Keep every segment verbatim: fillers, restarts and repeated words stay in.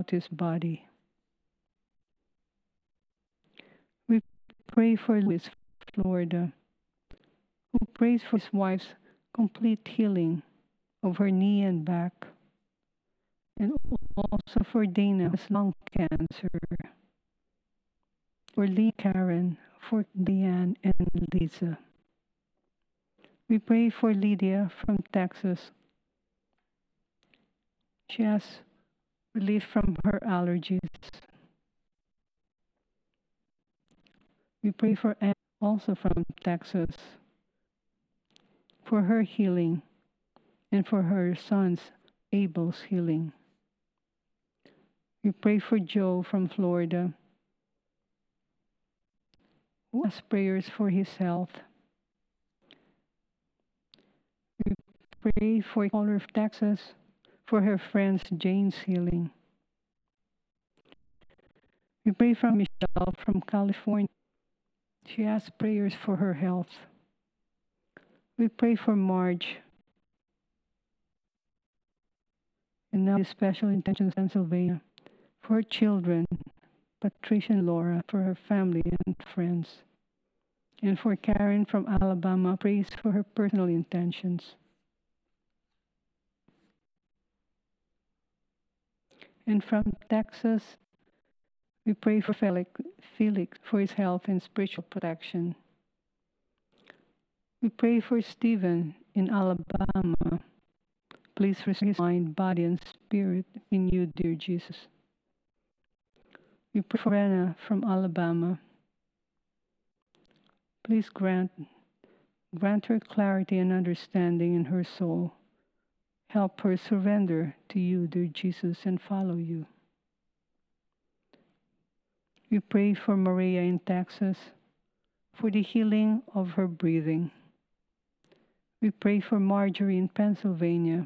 Otis' body. We pray for Louis, Florida, who prays for his wife's complete healing of her knee and back, and also for Dana's lung cancer, for Lee Karen, for Diane and Lisa. We pray for Lydia from Texas. She has relief from her allergies. We pray for Anne, also from Texas, for her healing and for her son's Abel's healing. We pray for Joe from Florida, who asks prayers for his health. We pray for caller of Texas, for her friend's Jane's healing. We pray for Michelle from California. She asks prayers for her health. We pray for Marge. And now special intentions Pennsylvania, for her children, Patricia and Laura, for her family and friends. And for Karen from Alabama, prays for her personal intentions. And from Texas, we pray for Felix, Felix for his health and spiritual protection. We pray for Stephen in Alabama. Please restore his mind, body, and spirit in you, dear Jesus. We pray for Rena from Alabama. Please grant, grant her clarity and understanding in her soul. Help her surrender to you, dear Jesus, and follow you. We pray for Maria in Texas, for the healing of her breathing. We pray for Marjorie in Pennsylvania,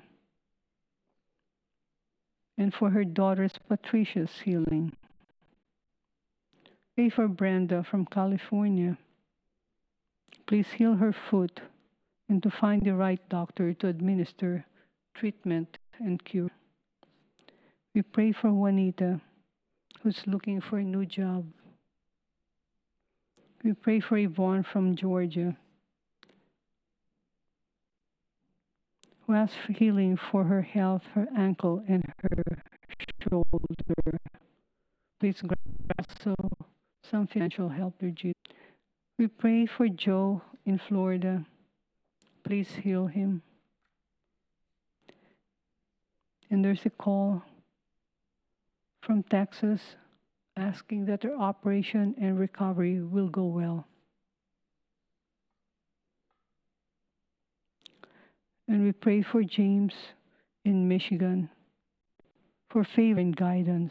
and for her daughter's Patricia's healing. Pray for Brenda from California. Please heal her foot and to find the right doctor to administer treatment and cure. We pray for Juanita, who's looking for a new job. We pray for Yvonne from Georgia, who asks for healing for her health, her ankle, and her shoulder. Please grant so some financial help, dear Jesus. We pray for Joe in Florida. Please heal him. And there's a call from Texas asking that their operation and recovery will go well. And we pray for James in Michigan for favor and guidance.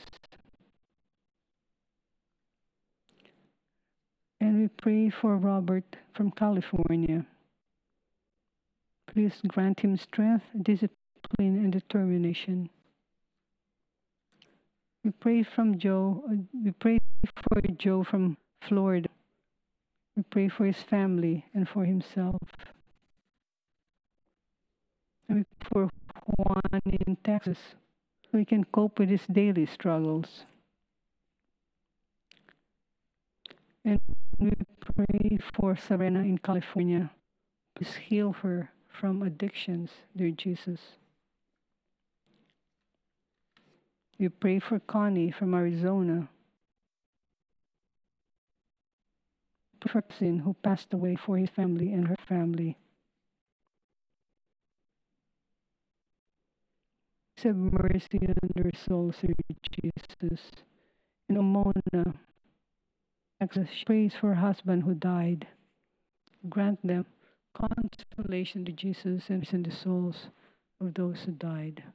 And we pray for Robert from California. Please grant him strength, discipline, and determination. We pray from Joe. Uh, we pray for Joe from Florida. We pray for his family and for himself. And we pray for Juan in Texas, so he can cope with his daily struggles. And we pray for Serena in California. Please heal her from addictions, dear Jesus. We pray for Connie from Arizona, a person who passed away, for his family and her family. Have mercy on their souls, dear Jesus. And Omona, she prays for her husband who died. Grant them consolation to Jesus and in the souls of those who died.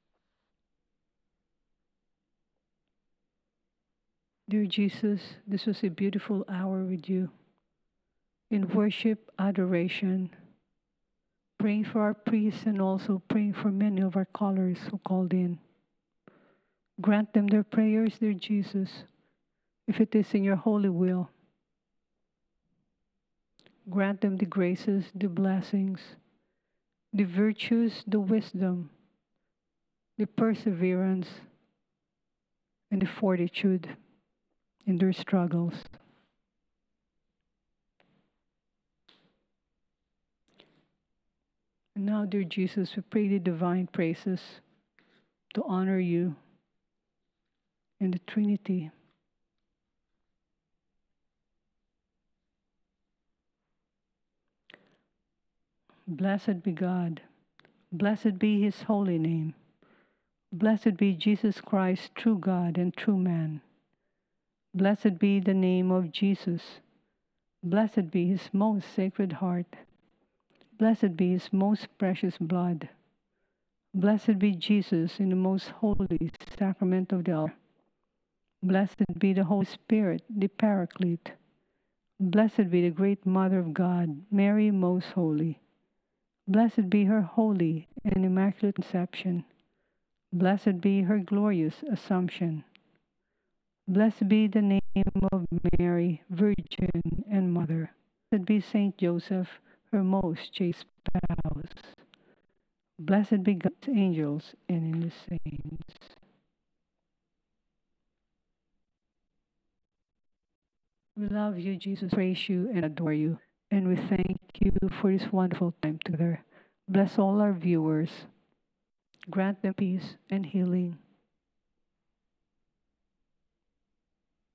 Dear Jesus, this was a beautiful hour with you in worship, adoration, praying for our priests and also praying for many of our callers who called in. Grant them their prayers, dear Jesus, if it is in your holy will. Grant them the graces, the blessings, the virtues, the wisdom, the perseverance, and the fortitude in their struggles. And now, dear Jesus, we pray the divine praises to honor you in the Trinity. Blessed be God. Blessed be his holy name. Blessed be Jesus Christ, true God and true man. Blessed be the name of Jesus. Blessed be his most sacred heart. Blessed be his most precious blood. Blessed be Jesus in the most holy sacrament of the altar. Blessed be the Holy Spirit, the Paraclete. Blessed be the great Mother of God, Mary most holy. Blessed be her holy and immaculate conception. Blessed be her glorious Assumption. Blessed be the name of Mary, Virgin and Mother. Blessed be Saint Joseph, her most chaste spouse. Blessed be God's angels and in the saints. We love you, Jesus, praise you and adore you. And we thank you for this wonderful time together. Bless all our viewers. Grant them peace and healing.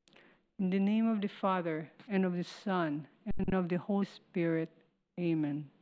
In the name of the Father, and of the Son, and of the Holy Spirit. Amen.